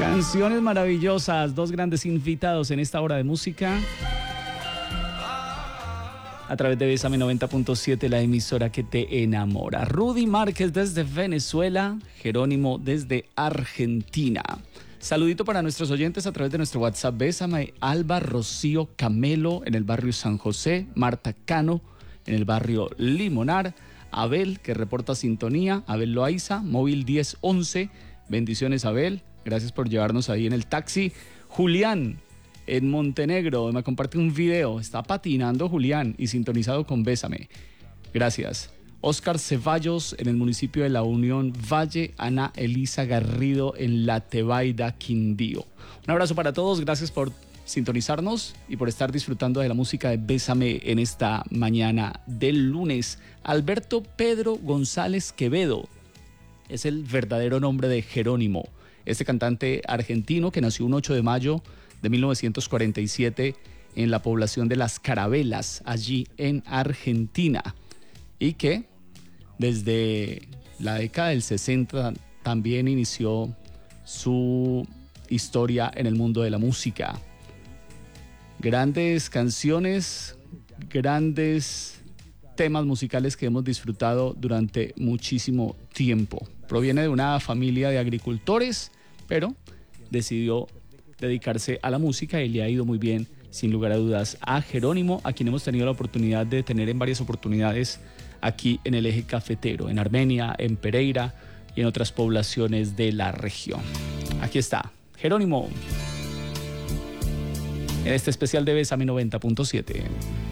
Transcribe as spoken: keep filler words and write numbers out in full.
Canciones maravillosas, dos grandes invitados en esta hora de música. A través de Bésame noventa punto siete, la emisora que te enamora. Rudy Márquez desde Venezuela, Jerónimo desde Argentina. Saludito para nuestros oyentes a través de nuestro WhatsApp. Bésame, Alba, Rocío, Camelo en el barrio San José, Marta Cano en el barrio Limonar, Abel que reporta sintonía, Abel Loaiza, móvil diez once. Bendiciones, Abel, gracias por llevarnos ahí en el taxi. Julián en Montenegro me comparte un video, está patinando Julián y sintonizado con Bésame. Gracias. Oscar Ceballos en el municipio de La Unión Valle, Ana Elisa Garrido en La Tebaida, Quindío. Un abrazo para todos, gracias por sintonizarnos y por estar disfrutando de la música de Bésame en esta mañana del lunes. Alberto Pedro González Quevedo es el verdadero nombre de Jerónimo, este cantante argentino que nació un ocho de mayo de mil novecientos cuarenta y siete en la población de Las Carabelas, allí en Argentina, y que desde la década del sesenta también inició su historia en el mundo de la música. Grandes canciones, grandes temas musicales que hemos disfrutado durante muchísimo tiempo. Proviene de una familia de agricultores, pero decidió dedicarse a la música y le ha ido muy bien, sin lugar a dudas, a Jerónimo, a quien hemos tenido la oportunidad de tener en varias oportunidades aquí en el eje cafetero, en Armenia, en Pereira y en otras poblaciones de la región. Aquí está, Jerónimo, en este especial de Bésame noventa punto siete.